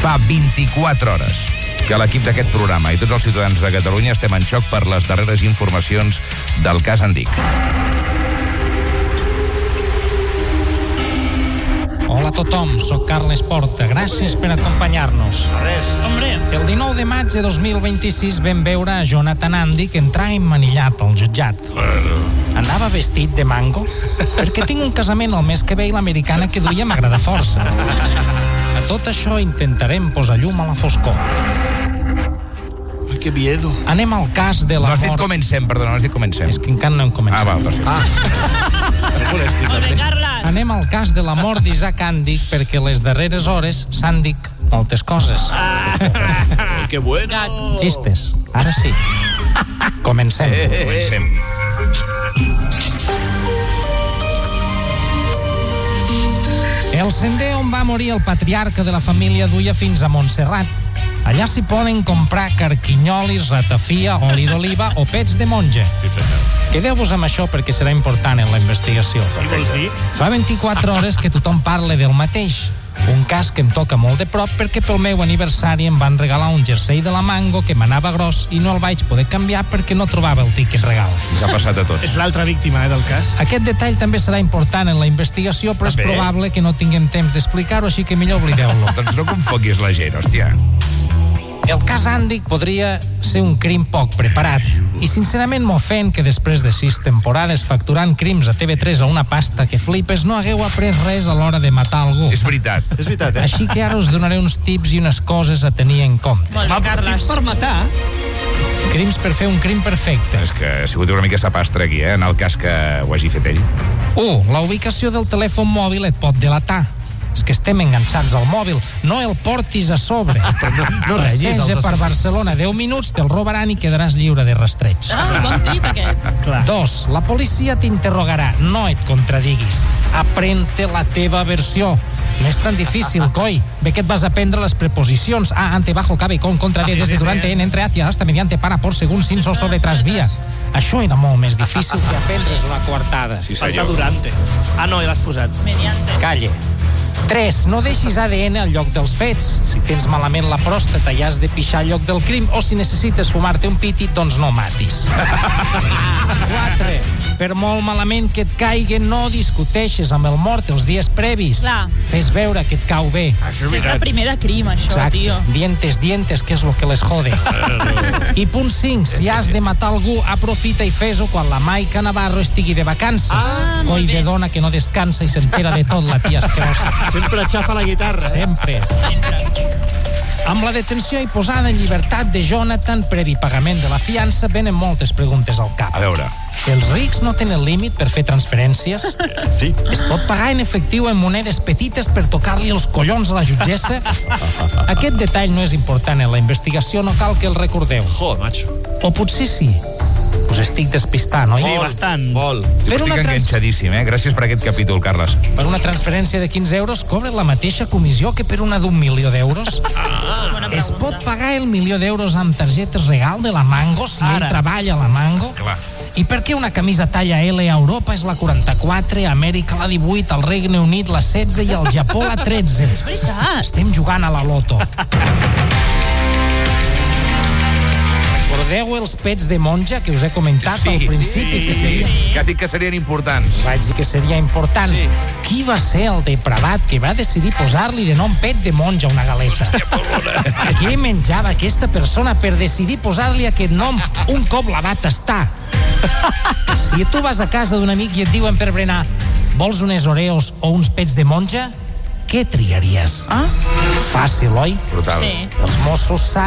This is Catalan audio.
Fa 24 hores que l'equip d'aquest programa i tots els ciutadans de Catalunya estem en xoc per les darreres informacions del cas Andic. Hola a tothom, soc Carles Porta. Gràcies per acompanyar-nos. Hombre. El 19 de maig de 2026 vam veure a Jonathan Andic entrar emmanillat al jutjat. Anava vestit de mango perquè tinc un casament el mes que ve i l'americana que duia m'agrada força. A tot això intentarem posar llum a la foscor. Ai, que miedo. Anem al cas de la No has dit mort... comencem, perdona, no has dit comencem. És que encara no hem començat. Val, perfecte. Anem al cas de la mort d'Isaac Andic perquè les darreres hores s'han dit moltes coses. ¡Qué bueno! Xistes. Ara sí. Comencem. Comencem. El sender on va morir el patriarca de la família duia fins a Montserrat. Allà s'hi poden comprar carquinyolis, ratafia, oli d'oliva o pets de monja. Quedeu-vos amb això perquè serà important en la investigació. Fa 24 hores que tothom parla del mateix. Un cas que em toca molt de prop perquè pel meu aniversari em van regalar un jersei de la Mango que m'anava gros i no el vaig poder canviar perquè no trobava el tiquet regal. Ens ha passat a tots. És l'altra víctima, del cas. Aquest detall també serà important en la investigació, però és probable que no tinguem temps d'explicar-ho, així que millor oblideu-lo. Doncs no confonguis la gent, hòstia. El cas Andic podria ser un crim poc preparat i sincerament m'ofèn que després de 6 temporades facturant crims a TV3 a una pasta que flipes no hagueu après res a l'hora de matar algú. És veritat. És veritat, Així que ara us donaré uns tips i unes coses a tenir en compte. Molt bé, Carles. Per matar? Crims per fer un crim perfecte. És que ha sigut una mica sapastre aquí, en el cas que ho hagi fet ell. 1. La ubicació del telèfon mòbil et pot delatar. És que estem enganxats al mòbil. No el portis a sobre. No regis els per Barcelona 10 minuts, te'l robaran i quedaràs lliure de rastreig. Bon tip, aquest. Clar. 2. La policia t'interrogarà, no et contradiguis. Aprèn-te la teva versió. No és tan difícil, coi. Ve que et vas aprendre les preposicions. Ante, bajo, cabe, con, contra, de, desde, durante, en, entre, hacia, hasta, mediante, para, por, según, sin, so, sobre, tras, vía. Això era molt més difícil que aprendre's una coartada. Sí, Falta senyor. durante. Ah, no, ja l'has posat. Mediante. Calle. 3. No deixis ADN al lloc dels fets. Si tens malament la pròstata i has de pixar al lloc del crim o si necessites fumar-te un piti, doncs no matis. 4. Per molt malament que et caigui, no discuteixes amb el mort els dies previs. Clar. Fes veure que et cau bé. És la primera crim, això, tio. Dientes, que és lo que les jode. I punt 5. Si has de matar algú, aprofita i fes-ho quan la Maica Navarro estigui de vacances. Coi de dona que no descansa i s'entera de tot, la tia asquerosa. Sempre xafa la guitarra. Sempre. Amb la detenció i posada en llibertat de Jonathan previ pagament de la fiança venen moltes preguntes al cap. A veure. Els rics no tenen límit per fer transferències? Sí. Es pot pagar en efectiu en monedes petites per tocar-li els collons a la jutgessa? Aquest detall no és important en la investigació, no cal que el recordeu. Joder, macho. O potser sí. Us estic despistant, oi? Sí, bastant. Molt. Per Estic una enganxadíssim, Gràcies per aquest capítol, Carles. Per una transferència de 15 euros cobra la mateixa comissió que per una d'1.000.000 d'euros? Es pot pagar el 1.000.000 d'euros amb targetes regal de la Mango si ell treballa a la Mango? Clar. I per què una camisa talla L a Europa és la 44, a Amèrica la 18, al Regne Unit la 16 i al Japó la 13? És veritat. Estem jugant a la loto. Recordeu els pets de monja que us he comentat al principi? Que seria... Que has dit que serien importants. Vaig dir que seria important. Sí. Qui va ser el depravat que va decidir posar-li de nom pet de monja a una galeta? Què menjava aquesta persona per decidir posar-li aquest nom un cop la va tastar? Si tu vas a casa d'un amic i et diuen per berenar vols unes Oreos o uns pets de monja, què triaries? Fàcil, oi? Brutal. Sí. Els Mossos